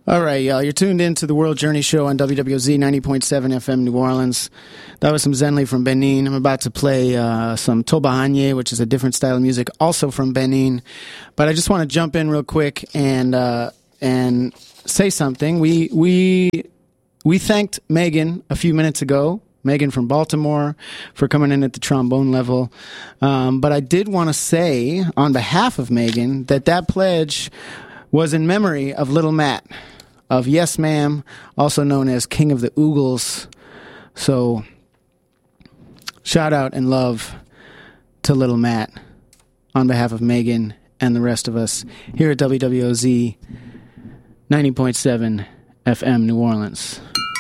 All right, y'all. You're tuned in to the World Journey Show on WWZ 90.7 FM New Orleans. That was some Zenley from Benin. I'm about to play some Tobahanye, which is a different style of music, also from Benin. But I just want to jump in real quick and say something. We thanked Megan a few minutes ago, Megan from Baltimore, for coming in at the trombone level. But I did want to say, on behalf of Megan, that pledge was in memory of Little Matt, of Yes Ma'am, also known as King of the Oogles. So, shout out and love to Little Matt on behalf of Megan and the rest of us here at WWOZ 90.7 FM New Orleans.